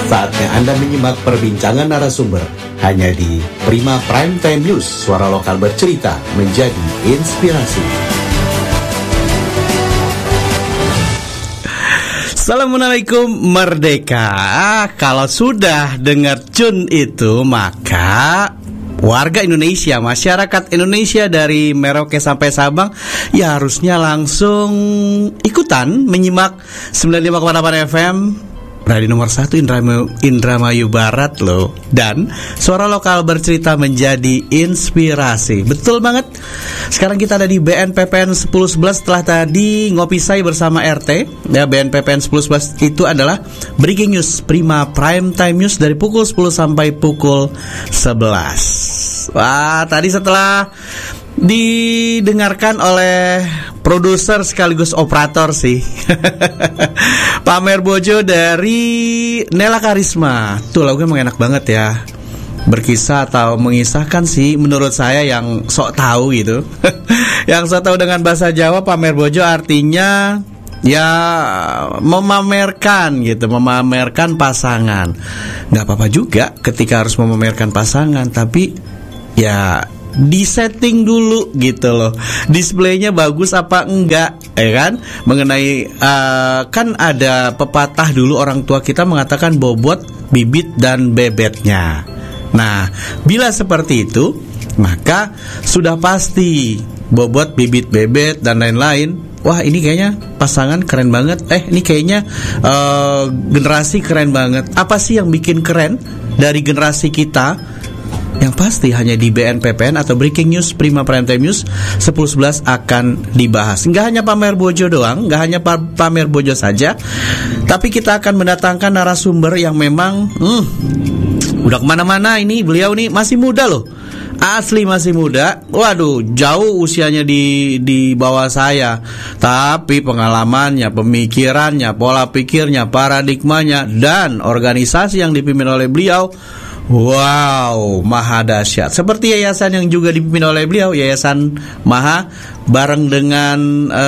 Saatnya Anda menyimak perbincangan narasumber hanya di Prima Prime Time News, suara lokal bercerita menjadi inspirasi. Assalamualaikum Merdeka. Kalau sudah dengar cun itu, maka warga Indonesia, masyarakat Indonesia dari Merauke sampai Sabang ya harusnya langsung ikutan menyimak 95,8 FM radio nomor 1 Indramayu Barat loh. Dan suara lokal bercerita menjadi inspirasi. Betul banget. Sekarang kita ada di BNPPN 1011 setelah tadi ngopi saya bersama RT. Ya, BNPPN 1011 itu adalah Breaking News Prima Prime Time News dari pukul 10 sampai pukul 11. Wah, tadi setelah didengarkan oleh produser sekaligus operator sih Pamer Bojo dari Nela Karisma. Tuh lagunya emang enak banget ya, berkisah atau mengisahkan sih menurut saya yang sok tahu gitu yang sok tahu dengan bahasa Jawa. Pamer Bojo artinya ya memamerkan gitu, memamerkan pasangan. Gak apa-apa juga ketika harus memamerkan pasangan, tapi ya disetting dulu gitu loh, displaynya bagus apa enggak, ya kan? Mengenai kan ada pepatah dulu orang tua kita mengatakan bobot, bibit dan bebetnya. Nah, bila seperti itu, maka sudah pasti bobot, bibit, bebet dan lain-lain. Wah, ini kayaknya pasangan keren banget. Ini kayaknya generasi keren banget. Apa sih yang bikin keren dari generasi kita? Yang pasti hanya di BNPPN atau Breaking News Prima Prime Time News 1011 akan dibahas. Nggak hanya Pamer Bojo doang, nggak hanya Pamer Bojo saja, tapi kita akan mendatangkan narasumber yang memang udah kemana-mana. Ini beliau nih masih muda loh, asli masih muda. Waduh, jauh usianya di bawah saya, tapi pengalamannya, pemikirannya, pola pikirnya, paradigmanya, dan organisasi yang dipimpin oleh beliau, wow, maha dahsyat. Seperti yayasan yang juga dipimpin oleh beliau, Yayasan Maha, bareng dengan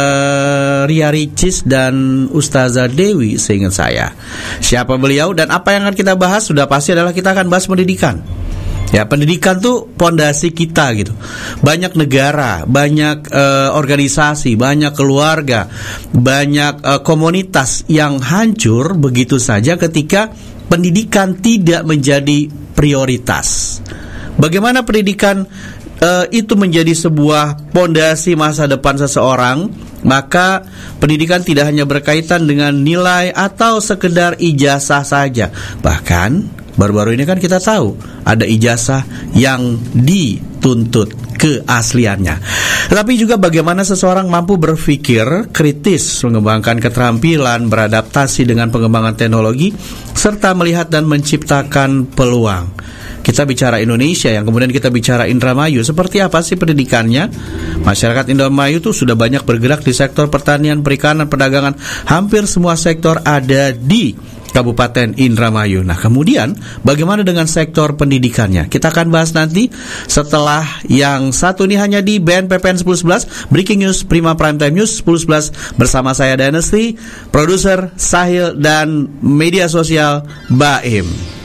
Ria Ricis dan Ustazah Dewi seingat saya. Siapa beliau dan apa yang akan kita bahas? Sudah pasti adalah kita akan bahas pendidikan. Ya, pendidikan tuh pondasi kita gitu. Banyak negara, banyak organisasi, banyak keluarga, banyak komunitas yang hancur begitu saja ketika pendidikan tidak menjadi prioritas. Bagaimana pendidikan itu menjadi sebuah pondasi masa depan seseorang? Maka pendidikan tidak hanya berkaitan dengan nilai atau sekedar ijazah saja. Bahkan baru-baru ini kan kita tahu ada ijazah yang dituntut keasliannya. Tetapi juga bagaimana seseorang mampu berpikir kritis, mengembangkan keterampilan, beradaptasi dengan pengembangan teknologi, serta melihat dan menciptakan peluang. Kita bicara Indonesia, yang kemudian kita bicara Indramayu. Seperti apa sih pendidikannya? Masyarakat Indramayu tuh sudah banyak bergerak di sektor pertanian, perikanan, perdagangan. Hampir semua sektor ada di Kabupaten Indramayu. Nah, kemudian bagaimana dengan sektor pendidikannya? Kita akan bahas nanti setelah yang satu ini hanya di BNPPN 1011 Breaking News Prima Prime Time News 1011 bersama saya Dynasty, produser Sahil dan media sosial Baim.